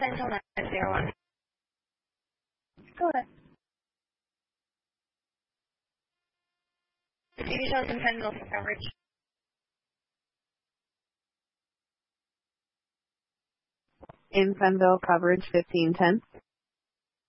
Central 901. Go ahead. The TV shows in Penville for coverage. In Penville, coverage 1510.